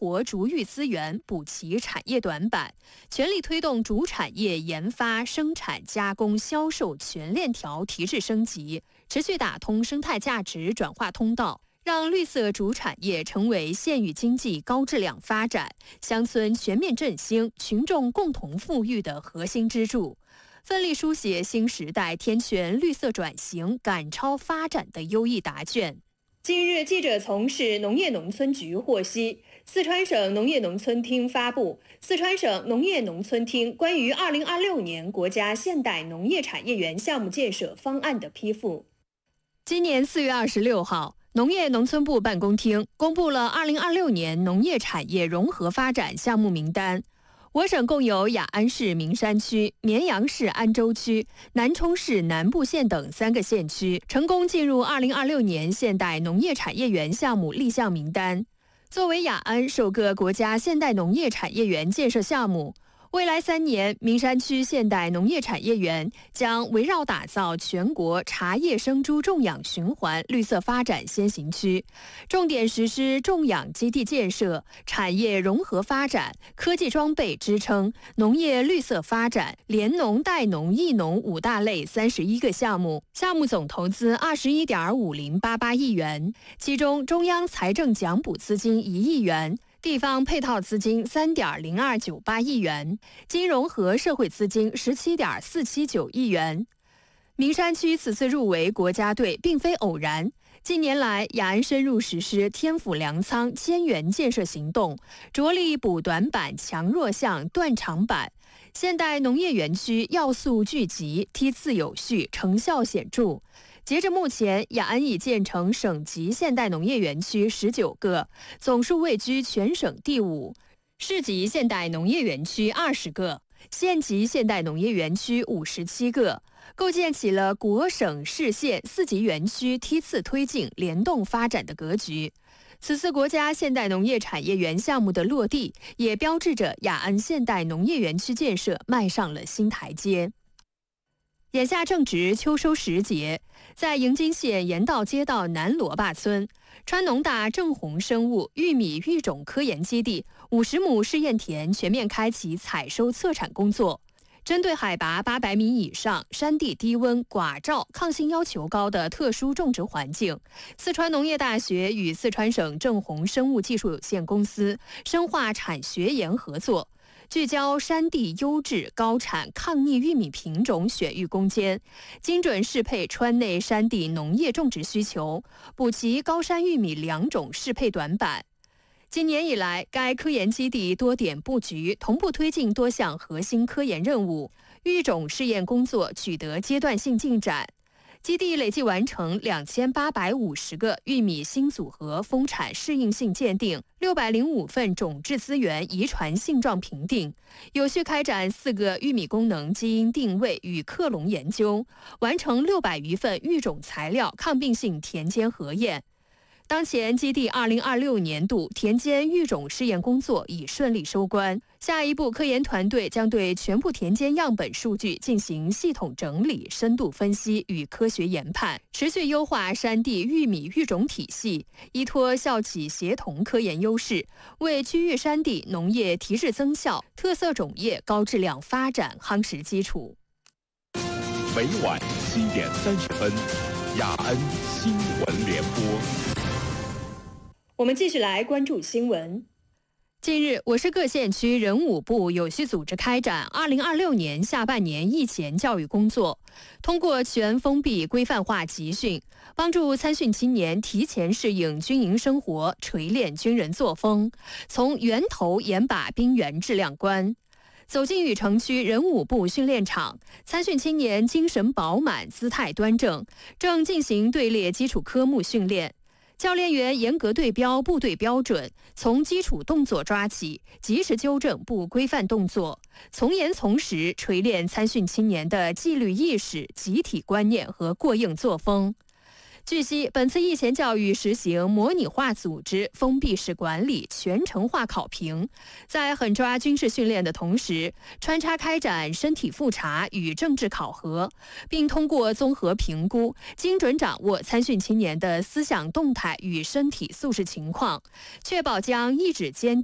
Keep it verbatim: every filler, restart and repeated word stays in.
活竹育资源，补齐产业短板，全力推动竹产业研发、生产、加工、销售全链条提质升级，持续打通生态价值转化通道，让绿色竹产业成为县域经济高质量发展、乡村全面振兴、群众共同富裕的核心支柱，奋力书写新时代天全绿色转型、赶超发展的优异答卷。近日，记者从市农业农村局获悉，四川省农业农村厅发布《四川省农业农村厅关于二零二六年国家现代农业产业园项目建设方案的批复》。今年四月二十六号，农业农村部办公厅公布了二零二六年农业产业融合发展项目名单。我省共有雅安市名山区、绵阳市安州区、南充市南部县等三个县区成功进入二零二六年现代农业产业园项目立项名单。作为雅安首个国家现代农业产业园建设项目，未来三年，名山区现代农业产业园将围绕打造全国茶叶生猪种养循环绿色发展先行区，重点实施种养基地建设、产业融合发展、科技装备支撑、农业绿色发展、联农带农益农五大类三十一个项目，项目总投资二十一点五零八八亿元，其中中央财政奖补资金一亿元。地方配套资金三点零二九八亿元，金融和社会资金十七点四七九亿元。名山区此次入围国家队并非偶然，近年来雅安深入实施天府粮仓千园建设行动，着力补短板、强弱项、断长板，现代农业园区要素聚集，梯次有序，成效显著。截至目前，雅安已建成省级现代农业园区十九个，总数位居全省第五；市级现代农业园区二十个，县级现代农业园区五十七个，构建起了国省市县四级园区梯次推进、联动发展的格局。此次国家现代农业产业园项目的落地，也标志着雅安现代农业园区建设迈上了新台阶。眼下正值秋收时节，在营津县盐道街道南萝坝村，川农大正红生物玉米育种科研基地五十亩试验田全面开启采收测产工作。针对海拔八百米以上、山地低温、寡照、抗性要求高的特殊种植环境，四川农业大学与四川省正红生物技术有限公司深化产学研合作，聚焦山地优质高产抗逆玉米品种选育攻坚，精准适配川内山地农业种植需求，补齐高山玉米两种适配短板。今年以来，该科研基地多点布局，同步推进多项核心科研任务，育种试验工作取得阶段性进展。基地累计完成两千八百五十个玉米新组合丰产适应性鉴定，六百零五份种质资源遗传性状评定，有序开展四个玉米功能基因定位与克隆研究，完成六百余份育种材料抗病性田间核验。当前基地二零二六年度田间育种试验工作已顺利收官，下一步科研团队将对全部田间样本数据进行系统整理、深度分析与科学研判，持续优化山地玉米育种体系，依托校企协同科研优势，为区域山地农业提质增效、特色种业高质量发展夯实基础。 每晚七点三十分，雅安新闻联播。 我们继续来关注新闻。近日，我市各县区人武部有序组织开展二零二六年下半年役前教育工作，通过全封闭规范化集训，帮助参训青年提前适应军营生活，锤炼军人作风，从源头严把兵员质量关。走进禹城区人武部训练场，参训青年精神饱满，姿态端正，正进行队列基础科目训练。教练员严格对标部队标准，从基础动作抓起，及时纠正不规范动作，从严从实锤炼参训青年的纪律意识、集体观念和过硬作风。据悉，本次役前教育实行模拟化组织、封闭式管理、全程化考评，在狠抓军事训练的同时，穿插开展身体复查与政治考核，并通过综合评估，精准掌握参训青年的思想动态与身体素质情况，确保将意志坚